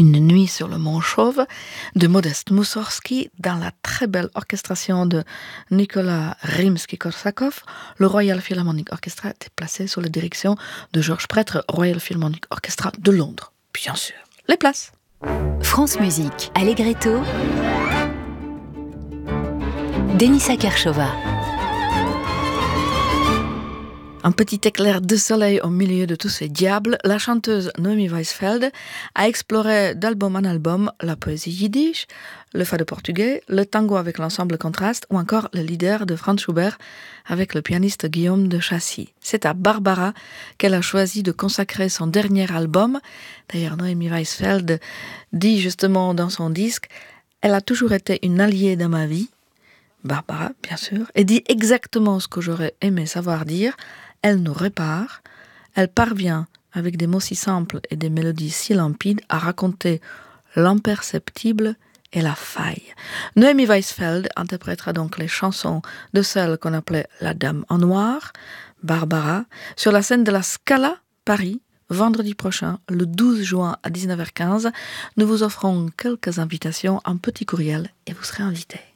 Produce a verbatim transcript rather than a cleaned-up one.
Une nuit sur le Mont Chauve de Modeste Moussorgsky dans la très belle orchestration de Nicolas Rimsky-Korsakov. Le Royal Philharmonic Orchestra était placé sous la direction de Georges Prêtre, Royal Philharmonic Orchestra de Londres. Bien sûr, les places. France Musique, Allegretto, Denisa Kershova. Un petit éclair de soleil au milieu de tous ces diables, la chanteuse Noémie Weisfeld a exploré d'album en album la poésie yiddish, le fado portugais, le tango avec l'ensemble contraste ou encore le leader de Franz Schubert avec le pianiste Guillaume de Chassis. C'est à Barbara qu'elle a choisi de consacrer son dernier album. D'ailleurs, Noémie Weisfeld dit justement dans son disque « Elle a toujours été une alliée dans ma vie ». Barbara, bien sûr, et dit exactement ce que j'aurais aimé savoir dire. Elle nous répare, elle parvient, avec des mots si simples et des mélodies si limpides, à raconter l'imperceptible et la faille. Noémie Weisfeld interprétera donc les chansons de celle qu'on appelait la Dame en Noir, Barbara, sur la scène de la Scala, Paris, vendredi prochain, le douze juin à dix-neuf heures quinze. Nous vous offrons quelques invitations, un petit courriel et vous serez invités.